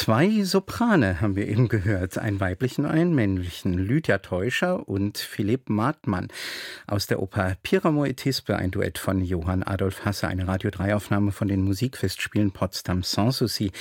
Zwei Soprane haben wir eben gehört, einen weiblichen und einen männlichen, Lydia Teuscher und Philipp Martmann aus der Oper Piramo et Thisbe, ein Duett von Johann Adolf Hasse, eine Radio-3-Aufnahme von den Musikfestspielen Potsdam Sanssouci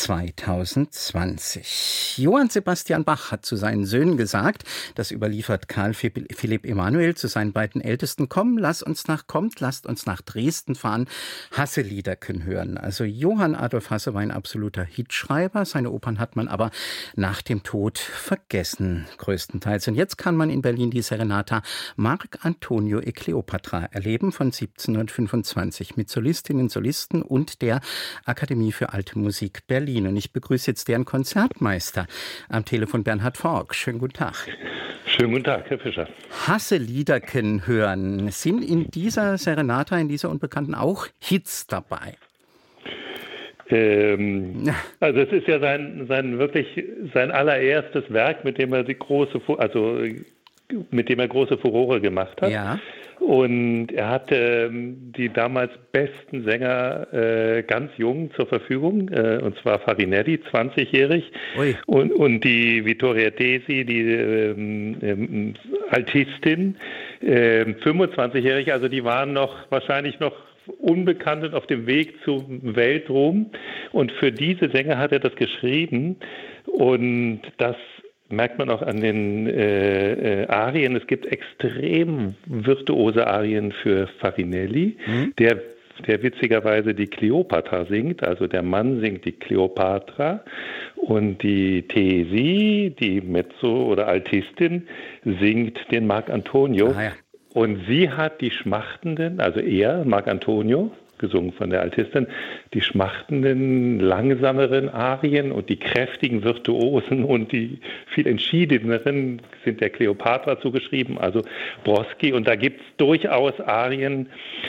2020. Johann Sebastian Bach hat zu seinen Söhnen gesagt, das überliefert Karl Philipp Emanuel zu seinen beiden Ältesten: lasst uns nach Dresden fahren, Hasse-Liederken hören. Also Johann Adolf Hasse war ein absoluter Hitschreiber. Seine Opern hat man aber nach dem Tod vergessen, größtenteils. Und jetzt kann man in Berlin die Serenata Marc Antonio e Cleopatra erleben von 1725 mit Solistinnen, Solisten und der Akademie für Alte Musik Berlin. Und ich begrüße jetzt deren Konzertmeister am Telefon, Bernhard Fork. Schönen guten Tag. Schönen guten Tag, Herr Fischer. Hasse-Liederken hören. Sind in dieser Serenata, in dieser Unbekannten, auch Hits dabei? Also es ist ja sein allererstes Werk, mit dem er große Furore gemacht hat. Ja. Und er hatte die damals besten Sänger ganz jung zur Verfügung, und zwar Farinelli, 20-jährig, und die Vittoria Tesi, die Altistin, 25-jährig. Also die waren wahrscheinlich noch unbekannt und auf dem Weg zum Weltruhm. Und für diese Sänger hat er das geschrieben. Und das merkt man auch an den Arien. Es gibt extrem virtuose Arien für Farinelli, der witzigerweise die Kleopatra singt. Also der Mann singt die Kleopatra und die Tesi, die Mezzo- oder Altistin, singt den Marc Antonio. Ah, ja. Und sie hat die schmachtenden, also er, Marc Antonio, gesungen von der Altistin, die schmachtenden, langsameren Arien und die kräftigen Virtuosen und die viel entschiedeneren sind der Kleopatra zugeschrieben, also Broski. Und da gibt es durchaus Arien,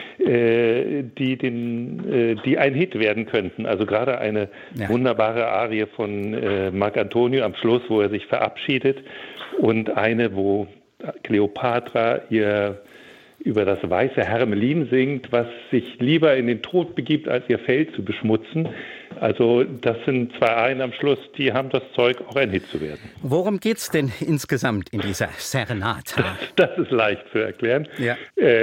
die ein Hit werden könnten. Also gerade eine wunderbare Arie von Marc Antonio am Schluss, wo er sich verabschiedet, und eine, wo Kleopatra ihr über das weiße Hermelin singt, was sich lieber in den Tod begibt, als ihr Fell zu beschmutzen. Also das sind zwei Arien am Schluss, die haben das Zeug, auch ein Hit zu werden. Worum geht's denn insgesamt in dieser Serenata? Das ist leicht zu erklären. Ja.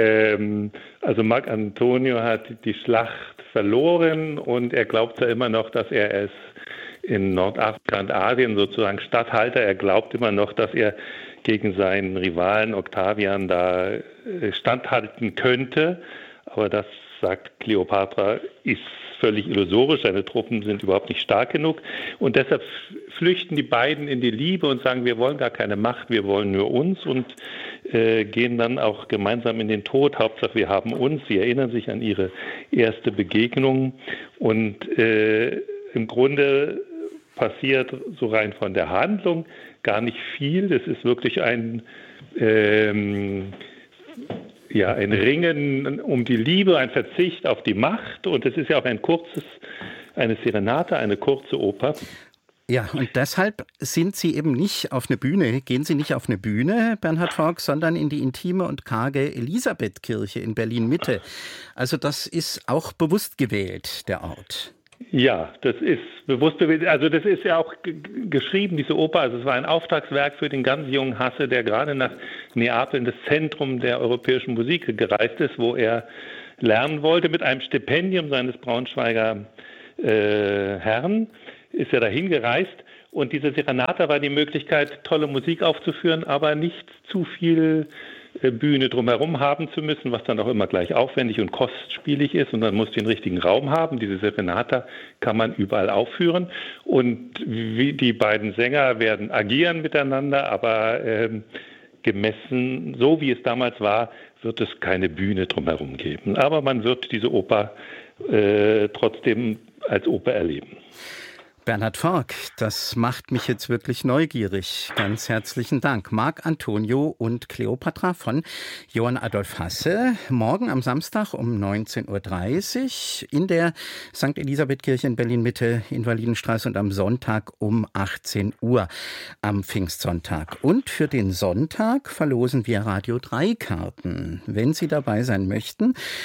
Also Marc Antonio hat die Schlacht verloren und er glaubt ja immer noch, dass er es in Nordafrika und Asien sozusagen Statthalter. Er glaubt immer noch, dass er gegen seinen Rivalen Octavian da standhalten könnte. Aber das, sagt Kleopatra, ist völlig illusorisch. Seine Truppen sind überhaupt nicht stark genug. Und deshalb flüchten die beiden in die Liebe und sagen, wir wollen gar keine Macht, wir wollen nur uns, und gehen dann auch gemeinsam in den Tod. Hauptsache, wir haben uns. Sie erinnern sich an ihre erste Begegnung. Und im Grunde passiert so rein von der Handlung gar nicht viel. Das ist wirklich ein Ringen um die Liebe, ein Verzicht auf die Macht. Und es ist ja auch eine Serenata, eine kurze Oper. Ja, und deshalb gehen Sie nicht auf eine Bühne, Bernhard Fork, sondern in die intime und karge Elisabethkirche in Berlin-Mitte. Also das ist auch bewusst gewählt, der Ort. Ja, das ist bewusst gewählt. Also das ist ja auch geschrieben, diese Oper. Also es war ein Auftragswerk für den ganz jungen Hasse, der gerade nach Neapel, in das Zentrum der europäischen Musik, gereist ist, wo er lernen wollte. Mit einem Stipendium seines Braunschweiger Herrn ist er dahin gereist. Und diese Serenata war die Möglichkeit, tolle Musik aufzuführen, aber nicht zu viel Bühne drumherum haben zu müssen, was dann auch immer gleich aufwendig und kostspielig ist, und man muss den richtigen Raum haben. Diese Serenata kann man überall aufführen, und die beiden Sänger werden agieren miteinander, aber gemessen, so wie es damals war, wird es keine Bühne drumherum geben. Aber man wird diese Oper trotzdem als Oper erleben. Bernhard Fork, das macht mich jetzt wirklich neugierig. Ganz herzlichen Dank. Marc Antonio und Kleopatra von Johann Adolf Hasse. Morgen am Samstag um 19.30 Uhr in der St. Elisabethkirche in Berlin-Mitte, Invalidenstraße, und am Sonntag um 18 Uhr am Pfingstsonntag. Und für den Sonntag verlosen wir Radio 3 Karten. Wenn Sie dabei sein möchten,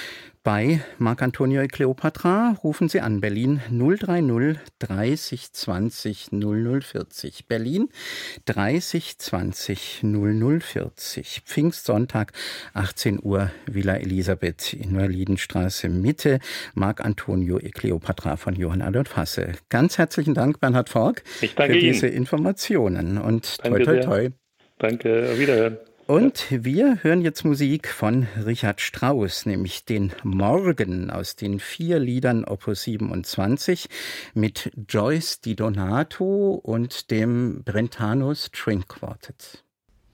bei Marc Antonio e Kleopatra. Rufen Sie an, Berlin 030 30 20 0040. Berlin 30 20 0040. Pfingstsonntag, 18 Uhr, Villa Elisabeth, Invalidenstraße Mitte. Marc Antonio e Kleopatra von Johann Adolf Hasse. Ganz herzlichen Dank, Bernhard Fork, für diese Informationen. Und toi, toi, toi. Danke, auf Wiederhören. Und wir hören jetzt Musik von Richard Strauss, nämlich den Morgen aus den 4 Liedern Opus 27 mit Joyce Di Donato und dem Brentano String Quartet.